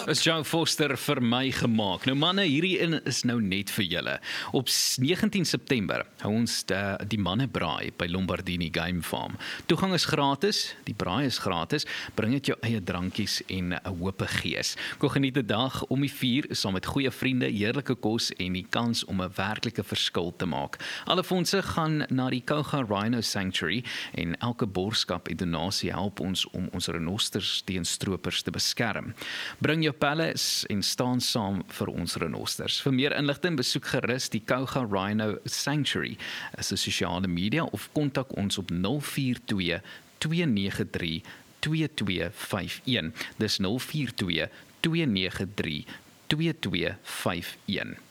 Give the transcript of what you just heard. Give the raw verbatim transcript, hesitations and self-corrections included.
Is Joe Foster vir my gemaak. Nou manne, hierdie een is nou net vir julle. Op negentien September hou ons die, die manne braai by Lombardini Game Farm. Toegang is gratis, die braai is gratis, bring dit jou eie drankies en 'n hoop gees. Kom geniet 'n dag om die vier saam met goeie vriende, heerlike kos en die kans om 'n werklike verskil te maak. Alle fondse gaan na die Kouga Rhino Sanctuary en elke borskap en donasie help ons om ons renosters teen stroopers te beskerm. Bring jou pelles en staan saam vir ons renosters. Vir meer inligting besoek gerus die Kouga Rhino Sanctuary as 'n sosiale media of kontak ons op nul vier twee twee nege drie twee twee vyf een. Dis nul vier twee twee nege drie twee twee vyf een.